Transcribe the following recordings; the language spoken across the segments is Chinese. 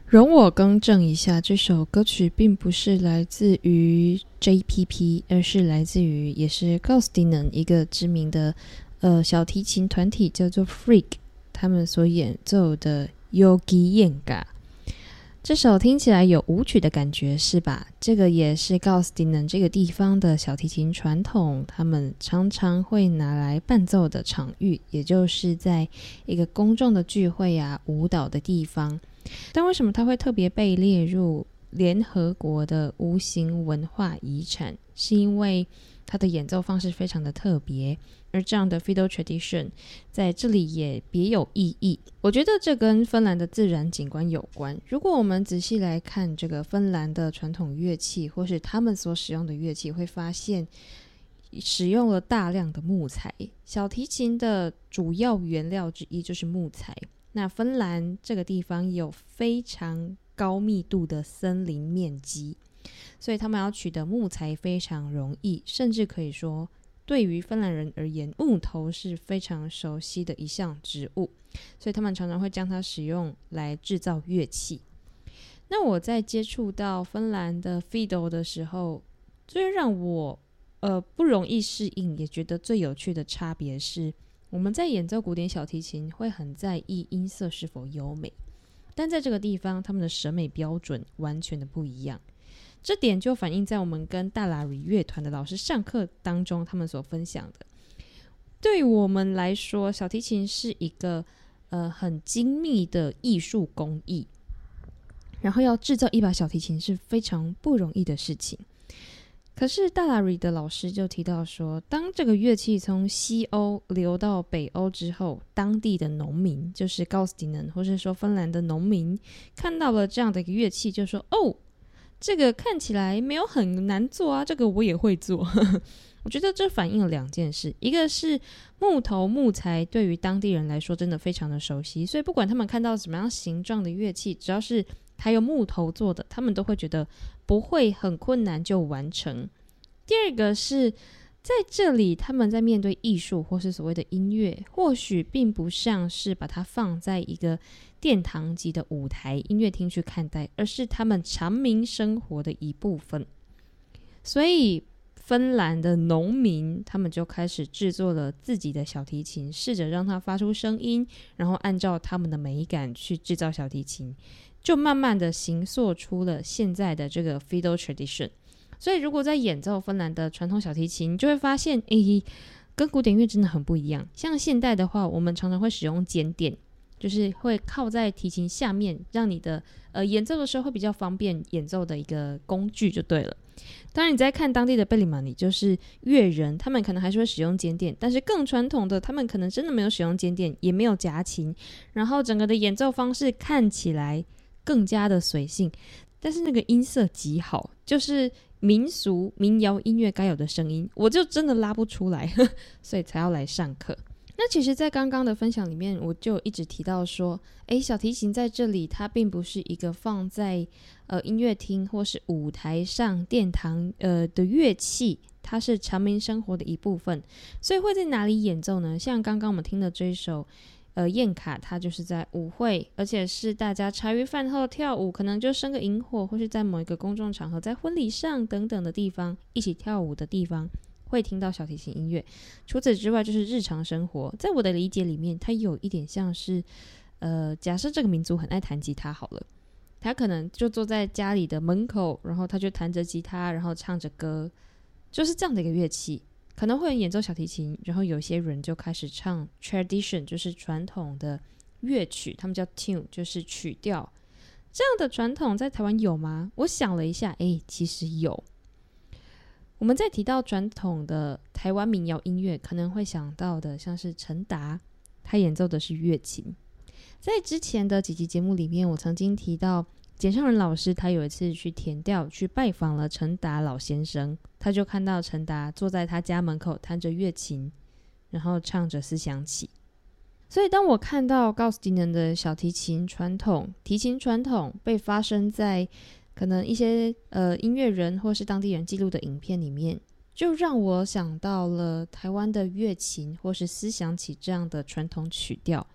容我更正一下，这首歌曲并不是来自于 JPP， 而是来自于也是 Gosdinen 一个知名的小提琴团体叫做 Freak， 他们所演奏的 Yogi Yenga。这首听起来有舞曲的感觉是吧？这个也是 Gosdinen 这个地方的小提琴传统，他们常常会拿来伴奏的场域，也就是在一个公众的聚会啊、舞蹈的地方。但为什么它会特别被列入联合国的无形文化遗产？是因为它的演奏方式非常的特别，而这样的 fiddle tradition 在这里也别有意义。我觉得这跟芬兰的自然景观有关。如果我们仔细来看这个芬兰的传统乐器，或是他们所使用的乐器，会发现使用了大量的木材。小提琴的主要原料之一就是木材。那芬兰这个地方有非常高密度的森林面积，所以他们要取得木材非常容易，甚至可以说对于芬兰人而言，木头是非常熟悉的一项植物，所以他们常常会将它使用来制造乐器。那我在接触到芬兰的 fiddle 的时候，最让我不容易适应，也觉得最有趣的差别是，我们在演奏古典小提琴会很在意音色是否优美，但在这个地方他们的审美标准完全的不一样。这点就反映在我们跟大拉瑞乐团的老师上课当中，他们所分享的。对于我们来说，小提琴是一个很精密的艺术工艺，然后要制造一把小提琴是非常不容易的事情。可是大拉瑞的老师就提到说，当这个乐器从西欧流到北欧之后，当地的农民，就是 Gosdinen 或是说芬兰的农民，看到了这样的一个乐器，就说哦，这个看起来没有很难做啊，这个我也会做。我觉得这反映了两件事，一个是木头木材对于当地人来说真的非常的熟悉，所以不管他们看到什么样形状的乐器，只要是还有木头做的，他们都会觉得不会很困难就完成。第二个是在这里他们在面对艺术或是所谓的音乐，或许并不像是把它放在一个殿堂级的舞台音乐厅去看待，而是他们常民生活的一部分。所以芬兰的农民他们就开始制作了自己的小提琴，试着让它发出声音，然后按照他们的美感去制造小提琴，就慢慢的形塑出了现在的这个 fiddle tradition。所以如果在演奏芬兰的传统小提琴，就会发现跟古典乐真的很不一样。像现代的话，我们常常会使用肩垫，就是会靠在提琴下面，让你的演奏的时候会比较方便演奏的一个工具就对了。当然你在看当地的贝里马尼，就是乐人，他们可能还是会使用肩垫，但是更传统的他们可能真的没有使用肩垫，也没有夹琴，然后整个的演奏方式看起来更加的随性，但是那个音色极好，就是民俗民谣音乐该有的声音，我就真的拉不出来，所以才要来上课。那其实在刚刚的分享里面，我就一直提到说小提琴在这里它并不是一个放在音乐厅或是舞台上殿堂的乐器，它是常民生活的一部分。所以会在哪里演奏呢？像刚刚我们听的这一首燕卡，它就是在舞会，而且是大家茶余饭后跳舞，可能就生个萤火，或是在某一个公众场合，在婚礼上等等的地方一起跳舞的地方会听到小提琴音乐。除此之外就是日常生活，在我的理解里面，它有一点像是假设这个民族很爱弹吉他好了，他可能就坐在家里的门口，然后他就弹着吉他，然后唱着歌，就是这样的一个乐器。可能会有人演奏小提琴，然后有些人就开始唱 tradition， 就是传统的乐曲，他们叫 tune， 就是曲调。这样的传统在台湾有吗？我想了一下，其实有。我们在提到传统的台湾民谣音乐，可能会想到的像是陈达，他演奏的是乐琴。在之前的几集节目里面，我曾经提到简尚仁老师，他有一次去田调去拜访了陈达老先生，他就看到陈达坐在他家门口弹着乐琴，然后唱着思想起。所以当我看到Gosdinen的小提琴传统、提琴传统被发生在可能一些音乐人或是当地人记录的影片里面，就让我想到了台湾的乐琴或是思想起这样的传统曲调。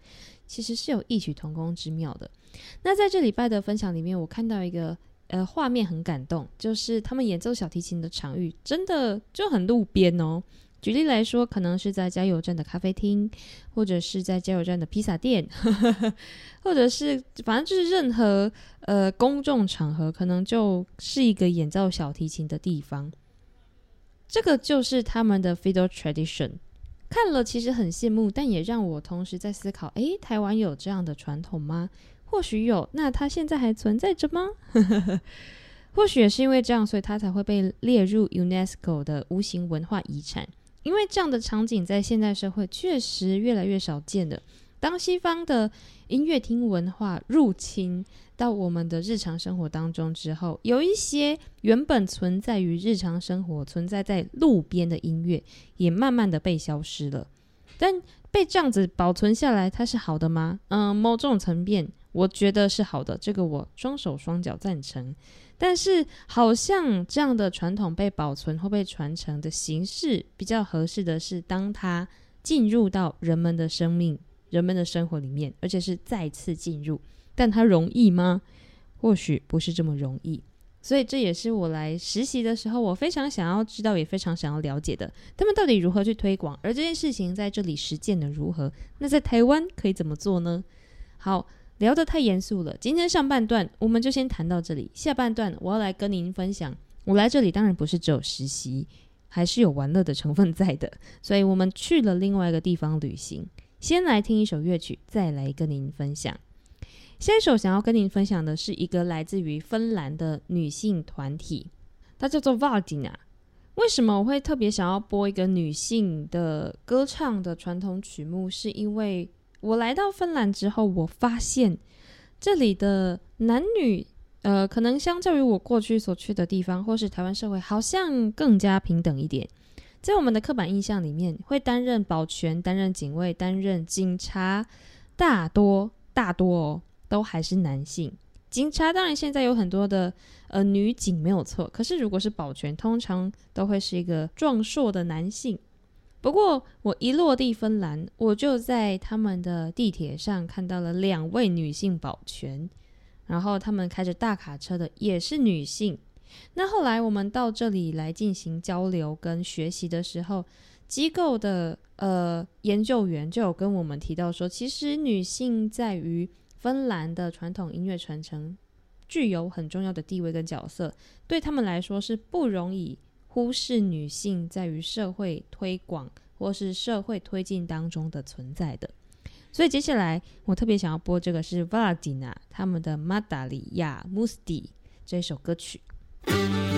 其实是有异曲同工之妙的。那在这礼拜的分享里面，我看到一个画面很感动，就是他们演奏小提琴的场域真的就很路边哦。举例来说，可能是在加油站的咖啡厅，或者是在加油站的披萨店或者是反正就是任何公众场合，可能就是一个演奏小提琴的地方。这个就是他们的 fiddle tradition， 看了其实很羡慕，但也让我同时在思考，台湾有这样的传统吗？或许有，那它现在还存在着吗？或许也是因为这样，所以它才会被列入 UNESCO 的无形文化遗产。因为这样的场景在现代社会确实越来越少见了。当西方的音乐厅文化入侵到我们的日常生活当中之后，有一些原本存在于日常生活、存在在路边的音乐，也慢慢的被消失了。但被这样子保存下来，它是好的吗？某种层面我觉得是好的，这个我双手双脚赞成。但是好像这样的传统被保存或被传承的形式比较合适的是，当它进入到人们的生命、人们的生活里面，而且是再次进入。但它容易吗？或许不是这么容易。所以这也是我来实习的时候，我非常想要知道，也非常想要了解的，他们到底如何去推广，而这件事情在这里实践的如何，那在台湾可以怎么做呢？好，聊得太严肃了，今天上半段我们就先谈到这里，下半段我要来跟您分享，我来这里当然不是只有实习，还是有玩乐的成分在的，所以我们去了另外一个地方旅行。先来听一首乐曲，再来跟您分享。下一首想要跟您分享的是一个来自于芬兰的女性团体，它叫做 Vardina。 为什么我会特别想要播一个女性的歌唱的传统曲目，是因为我来到芬兰之后，我发现这里的男女可能相较于我过去所去的地方，或是台湾社会，好像更加平等一点。在我们的刻板印象里面，会担任保全、担任警卫、担任警察，大多哦都还是男性。警察当然现在有很多的女警没有错，可是如果是保全，通常都会是一个壮硕的男性。不过我一落地芬兰，我就在他们的地铁上看到了2位女性保全，然后他们开着大卡车的也是女性。那后来我们到这里来进行交流跟学习的时候，机构的研究员就有跟我们提到说，其实女性在于芬兰的传统音乐传承具有很重要的地位跟角色，对他们来说是不容易忽视女性在于社会推广或是社会推进当中的存在的。所以接下来我特别想要播这个是 Vardina 他们的 Madalija Musti 这首歌曲。